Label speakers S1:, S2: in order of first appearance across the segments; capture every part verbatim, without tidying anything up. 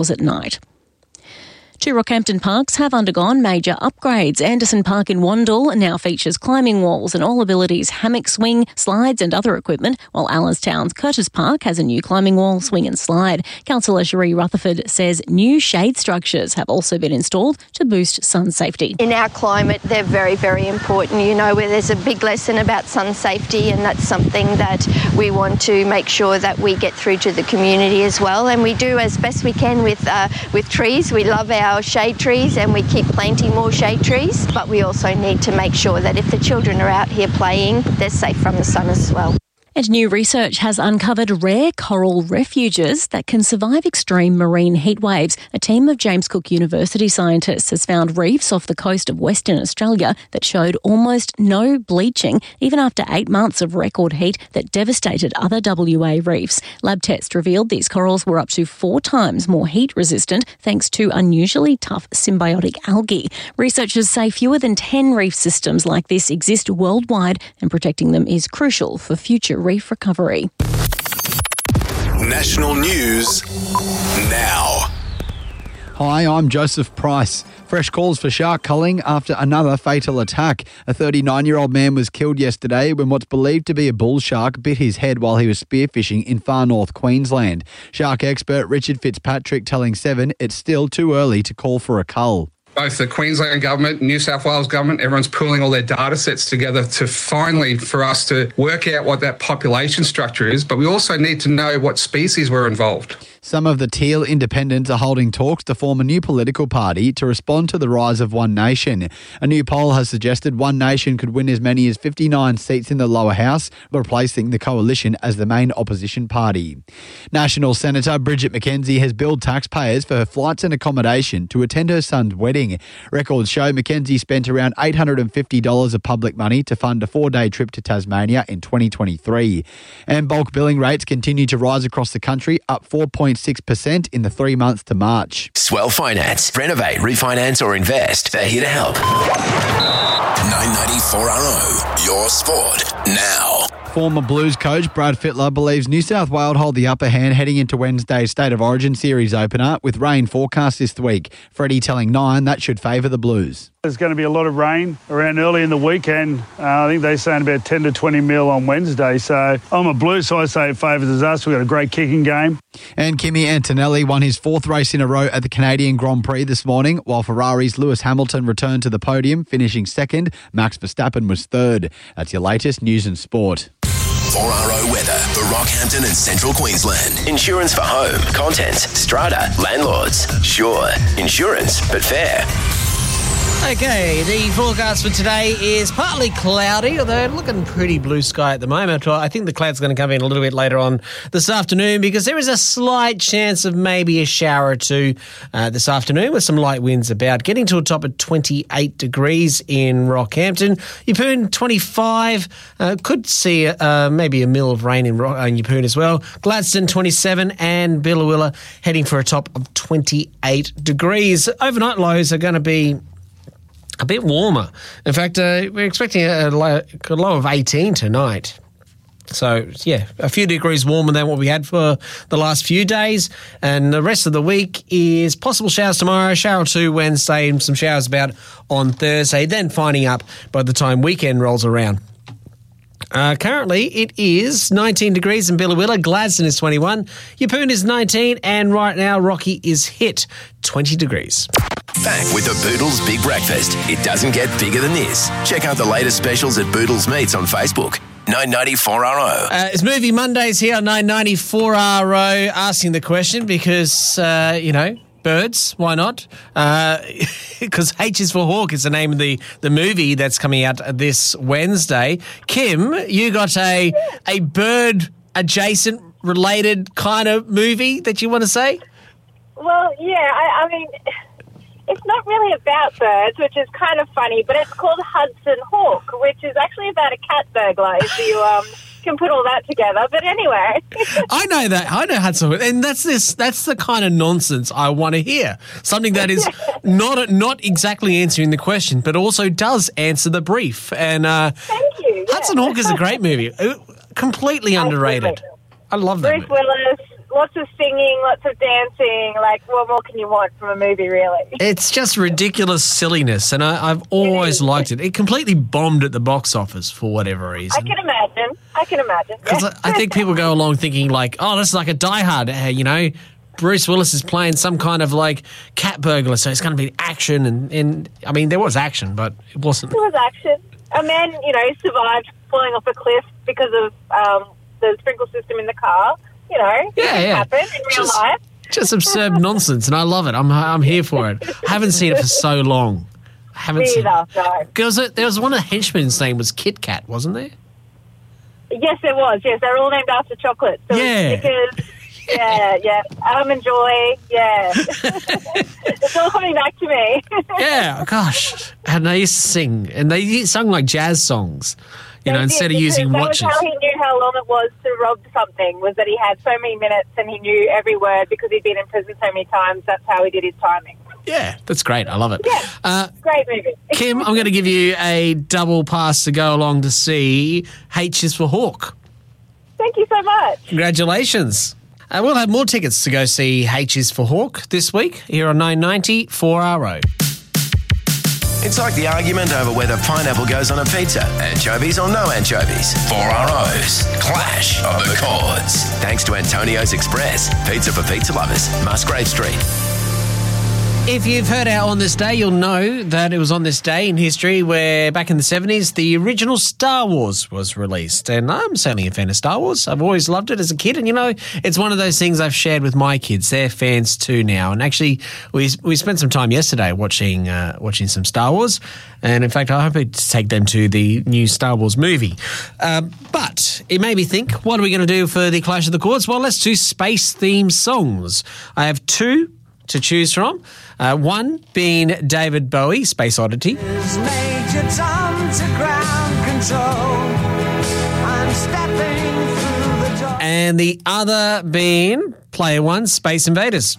S1: at night. Two Rockhampton parks have undergone major upgrades. Anderson Park in Wandle now features climbing walls and all abilities hammock swing, slides and other equipment, while Allenstown's Curtis Park has a new climbing wall, swing and slide. Councillor Cherie Rutherford says new shade structures have also been installed to boost sun safety.
S2: In our climate, they're very, very important. You know, where there's a big lesson about sun safety, and that's something that we want to make sure that we get through to the community as well. And we do as best we can with uh, with trees. We love our Our shade trees and we keep planting more shade trees, but we also need to make sure that if the children are out here playing, they're safe from the sun as well.
S1: And new research has uncovered rare coral refuges that can survive extreme marine heat waves. A team of James Cook University scientists has found reefs off the coast of Western Australia that showed almost no bleaching, even after eight months of record heat that devastated other W A reefs. Lab tests revealed these corals were up to four times more heat resistant thanks to unusually tough symbiotic algae. Researchers say fewer than ten reef systems like this exist worldwide, and protecting them is crucial for future reef recovery.
S3: National news now.
S4: Hi, I'm Joseph Price. Fresh calls for shark culling after another fatal attack. A thirty-nine-year-old man was killed yesterday when what's believed to be a bull shark bit his head while he was spearfishing in far north Queensland. Shark expert Richard Fitzpatrick telling Seven it's still too early to call for a cull.
S5: Both the Queensland government, New South Wales government, everyone's pooling all their data sets together to finally, for us to work out what that population structure is, but we also need to know what species were involved.
S4: Some of the Teal independents are holding talks to form a new political party to respond to the rise of One Nation. A new poll has suggested One Nation could win as many as fifty-nine seats in the lower house, replacing the coalition as the main opposition party. National Senator Bridget McKenzie has billed taxpayers for her flights and accommodation to attend her son's wedding. Records show McKenzie spent around eight hundred fifty dollars of public money to fund a four-day trip to Tasmania in twenty twenty-three. And bulk billing rates continue to rise across the country, up four point six percent in the three months to March.
S3: Swell Finance. Renovate, refinance or invest. They're here to help. nine ninety-four R O. Your sport now.
S4: Former Blues coach Brad Fittler believes New South Wales hold the upper hand heading into Wednesday's State of Origin series opener with rain forecast this week. Freddie telling Nine that should favour the Blues.
S6: There's going to be a lot of rain around early in the weekend. Uh, I think they're saying about ten to twenty mil on Wednesday. So I'm a Blues, so I say it favours us. We've got a great kicking game.
S4: And Kimi Antonelli won his fourth race in a row at the Canadian Grand Prix this morning, while Ferrari's Lewis Hamilton returned to the podium, finishing second. Max Verstappen was third. That's your latest news and sport.
S3: four R O weather for Rockhampton and Central Queensland. Insurance for home, contents, strata, landlords. Sure, insurance, but fair.
S7: Okay, the forecast for today is partly cloudy, although looking pretty blue sky at the moment. I think the cloud's going to come in a little bit later on this afternoon because there is a slight chance of maybe a shower or two uh, this afternoon with some light winds about, getting to a top of twenty-eight degrees in Rockhampton. Yeppoon, twenty-five. Uh, could see uh, maybe a mill of rain in, Rock- uh, in Yeppoon as well. Gladstone, twenty-seven, and Billawilla heading for a top of twenty-eight degrees. Overnight lows are going to be a bit warmer. In fact, uh, we're expecting a low, a low of eighteen tonight. So, yeah, a few degrees warmer than what we had for the last few days. And the rest of the week is possible showers tomorrow, shower or two Wednesday, and some showers about on Thursday, then finding up by the time weekend rolls around. Uh, currently, it is nineteen degrees in Billawilla. Gladstone is twenty-one. Yeppoon is nineteen. And right now, Rocky is hit twenty degrees.
S3: Back with the Boodles Big Breakfast. It doesn't get bigger than this. Check out the latest specials at Boodles Meats on Facebook. nine ninety-four R O.
S7: Uh, it's Movie Mondays here on nine ninety-four R O, asking the question because, uh, you know, birds, why not? Because uh, H is for Hawk is the name of the, the movie that's coming out this Wednesday. Kim, you got a a bird-adjacent related kind of movie that you want to say?
S8: Well, yeah, I, I mean, it's not really about birds, which is kind of funny, but it's called Hudson Hawk, which is actually about a cat burglar, if you um, can put all that together. But anyway.
S7: I know that. I know Hudson Hawk. And that's this. That's the kind of nonsense I want to hear. Something that is not not exactly answering the question, but also does answer the brief. And uh,
S8: Thank you.
S7: Hudson
S8: yeah.
S7: Hawk is a great movie. Completely underrated.
S8: Absolutely.
S7: I love that
S8: Bruce
S7: movie.
S8: Willis, lots of singing, lots of dancing. Like, what more can you want from a movie, really?
S7: It's just ridiculous silliness, and I, I've always liked it. It completely bombed at the box office for whatever reason.
S8: I can imagine. I can imagine.
S7: Because
S8: Yeah.
S7: I think people go along thinking like, oh, this is like a Die Hard, uh, you know. Bruce Willis is playing some kind of like cat burglar, so it's going to be action. And, and I mean, there was action, but it wasn't.
S8: It was action. A man, you know, survived falling off a cliff because of um, the sprinkler system in the car. You know,
S7: Yeah,
S8: it can
S7: yeah.
S8: happen in real
S7: Just-
S8: life.
S7: Just absurd nonsense, and I love it. I'm I'm here for it. I haven't seen it for so long. I haven't
S8: Me
S7: seen
S8: either,
S7: it.
S8: no.
S7: Because there was one of the henchmen's name was Kit Kat, wasn't there?
S8: Yes, there was. Yes, they're all named after chocolate. So
S7: Yeah.
S8: Because, yeah, yeah. Almond Joy, yeah. It's all coming back to me.
S7: Yeah, gosh. And they used to sing, and they sung like jazz songs, you know,
S8: They
S7: instead
S8: did,
S7: of using
S8: because
S7: watches.
S8: That was how he knew how long it was to rob something, was that he had so many minutes and he knew every word because he'd been in prison so many times. That's how he did his timing.
S7: Yeah, that's great. I love it.
S8: Yeah,
S7: Uh,
S8: great movie.
S7: Kim, I'm going to give you a double pass to go along to see H is for Hawk.
S8: Thank you so much.
S7: Congratulations. Uh, we'll have more tickets to go see H is for Hawk this week here on nine ninety four R O.
S3: It's like the argument over whether pineapple goes on a pizza. Anchovies or no anchovies. Four R O's. Clash of the Chords. Thanks to Antonio's Express. Pizza for pizza lovers. Musgrave Street.
S7: If you've heard our On This Day, you'll know that it was on this day in history where back in the seventies, the original Star Wars was released. And I'm certainly a fan of Star Wars. I've always loved it as a kid. And, you know, it's one of those things I've shared with my kids. They're fans too now. And actually, we we spent some time yesterday watching uh, watching some Star Wars. And, in fact, I hope to take them to the new Star Wars movie. Uh, but it made me think, what are we going to do for the Clash of the Chords? Well, let's do space-themed songs. I have two to choose from. Uh, one being David Bowie, Space Oddity.
S9: Major Tom to ground control. I'm stepping through the door.
S7: And the other being Player One, Space Invaders.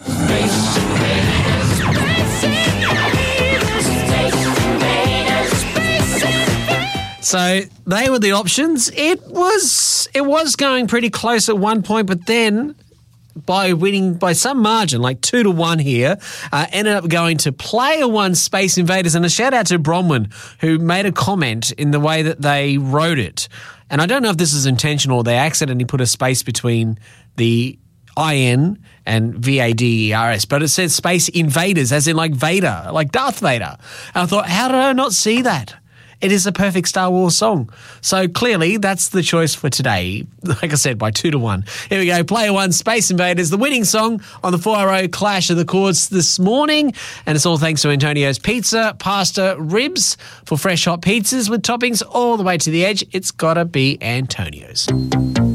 S7: So they were the options. It was it was going pretty close at one point, but then by winning by some margin, like two to one here, uh, ended up going to Player One, Space Invaders. And a shout out to Bronwyn, who made a comment in the way that they wrote it. And I don't know if this is intentional or they accidentally put a space between the I N and V A D E R S, but it said Space Invaders, as in like Vader, like Darth Vader. And I thought, how did I not see that? It is a perfect Star Wars song. So clearly, that's the choice for today. Like I said, by two to one. Here we go. Player One, Space Invaders, the winning song on the four R O Clash of the Chords this morning. And it's all thanks to Antonio's Pizza, Pasta, Ribs for fresh hot pizzas with toppings all the way to the edge. It's got to be Antonio's.